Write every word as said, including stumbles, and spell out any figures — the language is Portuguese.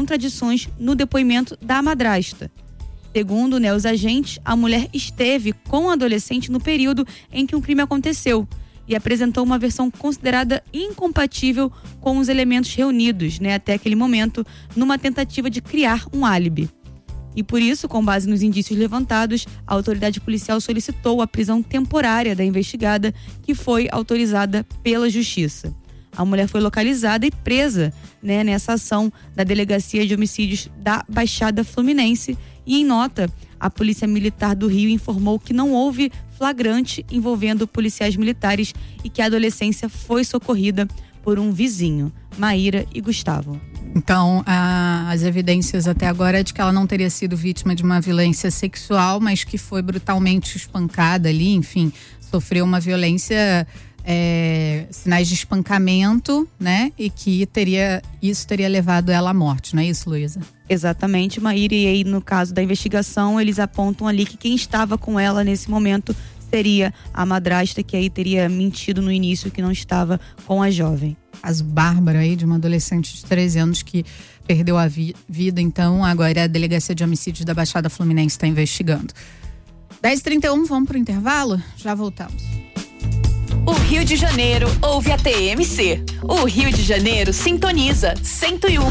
contradições no depoimento da madrasta. Segundo, né, os agentes, a mulher esteve com o adolescente no período em que o crime aconteceu e apresentou uma versão considerada incompatível com os elementos reunidos, né, até aquele momento, numa tentativa de criar um álibi. E por isso, com base nos indícios levantados, a autoridade policial solicitou a prisão temporária da investigada, que foi autorizada pela Justiça. A mulher foi localizada e presa, né, nessa ação da Delegacia de Homicídios da Baixada Fluminense. E em nota, a Polícia Militar do Rio informou que não houve flagrante envolvendo policiais militares e que a adolescência foi socorrida por um vizinho, Maíra e Gustavo. Então, a, as evidências até agora é de que ela não teria sido vítima de uma violência sexual, mas que foi brutalmente espancada ali, enfim, sofreu uma violência, é, sinais de espancamento, né? E que teria, isso teria levado ela à morte, não é isso, Luísa? Exatamente, Maíra, e aí no caso da investigação, eles apontam ali que quem estava com ela nesse momento seria a madrasta, que aí teria mentido no início que não estava com a jovem. Caso bárbaro aí de uma adolescente de treze anos que perdeu a vi- vida, então agora a Delegacia de Homicídios da Baixada Fluminense está investigando. dez e trinta e um, vamos pro intervalo? Já voltamos. O Rio de Janeiro ouve a T M C. O Rio de Janeiro sintoniza cento e um